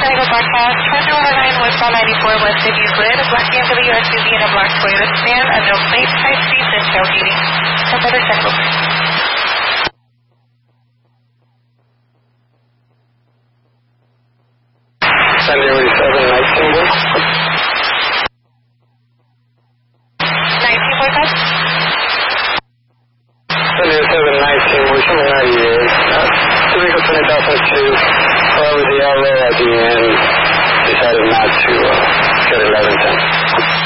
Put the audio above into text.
Eagle broadcast, Charger 109 westbound 94 west of Euclid, black BMW SUV and a black Toyota sedan, unknown plate, side seats and tailgating. Another Central. Sunday 7, 19 boy. 19 boy cut? Sunday 7, 19 boy, 98. Typical 2002, with the arrow at the end, decided not to get 1110.